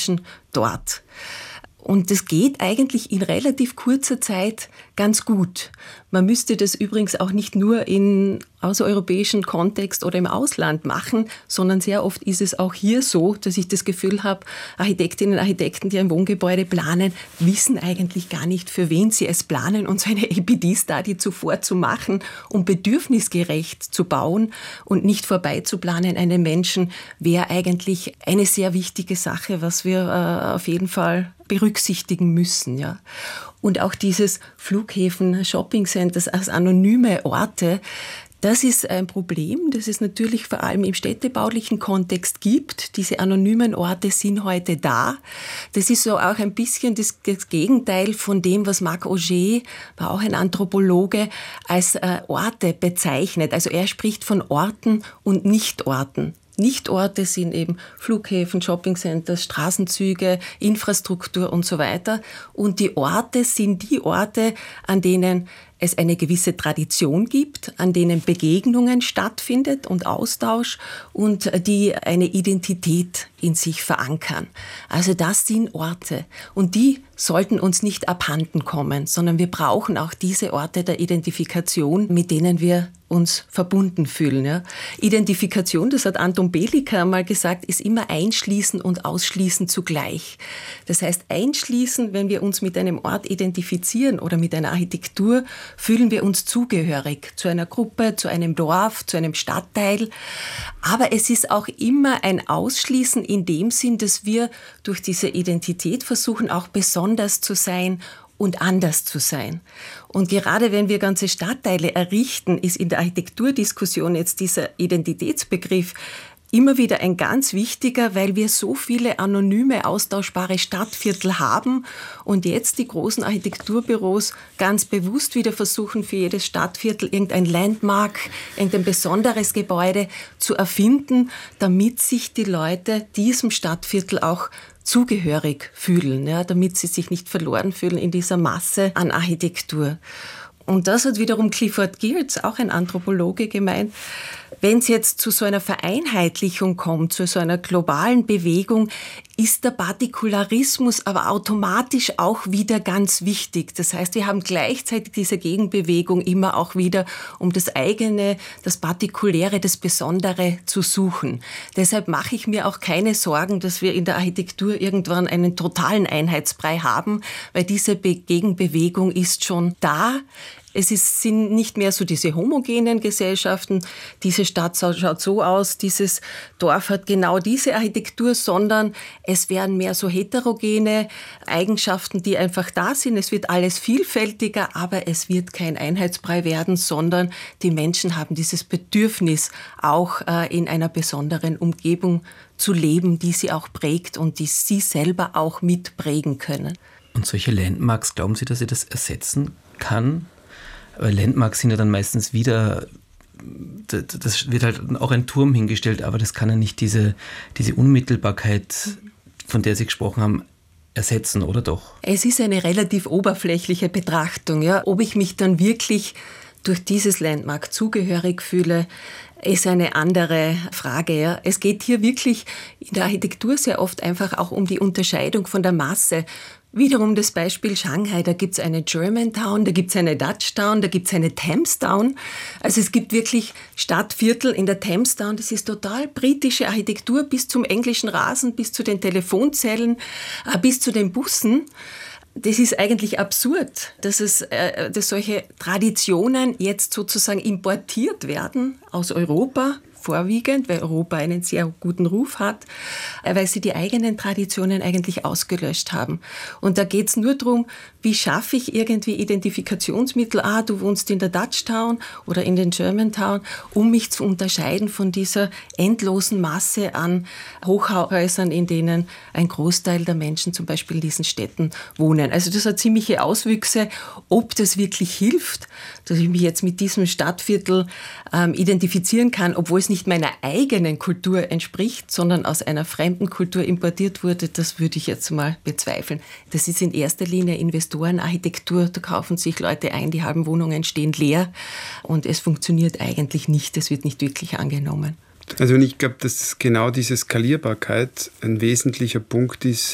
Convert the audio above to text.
Menschen dort. Und das geht eigentlich in relativ kurzer Zeit ganz gut. Man müsste das übrigens auch nicht nur in außereuropäischen Kontext oder im Ausland machen, sondern sehr oft ist es auch hier so, dass ich das Gefühl habe, Architektinnen und Architekten, die ein Wohngebäude planen, wissen eigentlich gar nicht, für wen sie es planen und so eine APD-Study zuvor zu machen, um bedürfnisgerecht zu bauen und nicht vorbeizuplanen einen Menschen, wäre eigentlich eine sehr wichtige Sache, was wir auf jeden Fall berücksichtigen müssen. Ja. Und auch dieses Flughäfen, Shoppingcenters als anonyme Orte, das ist ein Problem, das es natürlich vor allem im städtebaulichen Kontext gibt. Diese anonymen Orte sind heute da. Das ist so auch ein bisschen das Gegenteil von dem, was Marc Augé, war auch ein Anthropologe, als Orte bezeichnet. Also er spricht von Orten und Nichtorten. Nichtorte sind eben Flughäfen, Shoppingcenters, Straßenzüge, Infrastruktur und so weiter. Und die Orte sind die Orte, an denen es eine gewisse Tradition gibt, an denen Begegnungen stattfindet und Austausch und die eine Identität in sich verankern. Also das sind Orte und die sollten uns nicht abhanden kommen, sondern wir brauchen auch diese Orte der Identifikation, mit denen wir uns verbunden fühlen. Ja. Identifikation, das hat Anton Beliker mal gesagt, ist immer einschließen und ausschließen zugleich. Das heißt, einschließen, wenn wir uns mit einem Ort identifizieren oder mit einer Architektur, fühlen wir uns zugehörig zu einer Gruppe, zu einem Dorf, zu einem Stadtteil. Aber es ist auch immer ein Ausschließen in dem Sinn, dass wir durch diese Identität versuchen, auch besonders zu sein und anders zu sein. Und gerade wenn wir ganze Stadtteile errichten, ist in der Architekturdiskussion jetzt dieser Identitätsbegriff immer wieder ein ganz wichtiger, weil wir so viele anonyme, austauschbare Stadtviertel haben und jetzt die großen Architekturbüros ganz bewusst wieder versuchen, für jedes Stadtviertel irgendein Landmark, irgendein besonderes Gebäude zu erfinden, damit sich die Leute diesem Stadtviertel auch zugehörig fühlen, ja, damit sie sich nicht verloren fühlen in dieser Masse an Architektur. Und das hat wiederum Clifford Geertz, auch ein Anthropologe, gemeint, wenn es jetzt zu so einer Vereinheitlichung kommt, zu so einer globalen Bewegung, ist der Partikularismus aber automatisch auch wieder ganz wichtig. Das heißt, wir haben gleichzeitig diese Gegenbewegung immer auch wieder, um das eigene, das Partikuläre, das Besondere zu suchen. Deshalb mache ich mir auch keine Sorgen, dass wir in der Architektur irgendwann einen totalen Einheitsbrei haben, weil diese Gegenbewegung ist schon da. Sind nicht mehr so diese homogenen Gesellschaften, diese Stadt schaut so aus, dieses Dorf hat genau diese Architektur, sondern es werden mehr so heterogene Eigenschaften, die einfach da sind. Es wird alles vielfältiger, aber es wird kein Einheitsbrei werden, sondern die Menschen haben dieses Bedürfnis, auch in einer besonderen Umgebung zu leben, die sie auch prägt und die sie selber auch mitprägen können. Und solche Landmarks, glauben Sie, dass sie das ersetzen kann? Aber Landmarks sind ja dann meistens wieder, das wird halt auch ein Turm hingestellt, aber das kann ja nicht diese Unmittelbarkeit, von der Sie gesprochen haben, ersetzen, oder doch? Es ist eine relativ oberflächliche Betrachtung. Ja. Ob ich mich dann wirklich durch dieses Landmark zugehörig fühle, ist eine andere Frage. Ja. Es geht hier wirklich in der Architektur sehr oft einfach auch um die Unterscheidung von der Masse. Wiederum das Beispiel Shanghai, da gibt's eine Germantown, da gibt's eine Dutchtown, da gibt's eine Thamestown. Also es gibt wirklich Stadtviertel in der Thamestown, das ist total britische Architektur, bis zum englischen Rasen, bis zu den Telefonzellen, bis zu den Bussen. Das ist eigentlich absurd, dass solche Traditionen jetzt sozusagen importiert werden aus Europa, vorwiegend, weil Europa einen sehr guten Ruf hat, weil sie die eigenen Traditionen eigentlich ausgelöscht haben. Und da geht es nur darum, wie schaffe ich irgendwie Identifikationsmittel, du wohnst in der Dutchtown oder in den Germantown, um mich zu unterscheiden von dieser endlosen Masse an Hochhäusern, in denen ein Großteil der Menschen zum Beispiel in diesen Städten wohnen. Also das hat ziemliche Auswüchse. Ob das wirklich hilft, dass ich mich jetzt mit diesem Stadtviertel identifizieren kann, obwohl es nicht meiner eigenen Kultur entspricht, sondern aus einer fremden Kultur importiert wurde, das würde ich jetzt mal bezweifeln. Das ist in erster Linie Investorenarchitektur, da kaufen sich Leute ein, die halben Wohnungen stehen leer und es funktioniert eigentlich nicht, es wird nicht wirklich angenommen. Also ich glaube, dass genau diese Skalierbarkeit ein wesentlicher Punkt ist,